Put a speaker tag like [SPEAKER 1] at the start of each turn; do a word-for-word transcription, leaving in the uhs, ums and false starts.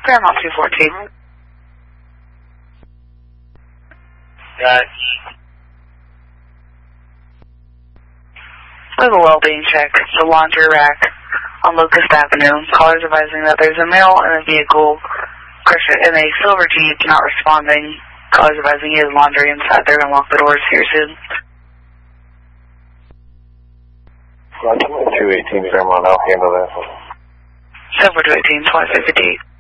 [SPEAKER 1] Paramount two fourteen.
[SPEAKER 2] Got
[SPEAKER 1] We have a well-being check. It's a laundry rack on Locust Avenue. Callers advising that there's a male in a vehicle in a silver Jeep not responding. Callers advising he has laundry inside. They're going to lock the doors here soon.
[SPEAKER 3] two eighteen Fairmont, I'll handle that one.
[SPEAKER 1] seven four two eighteen, twenty-six fifty-eight.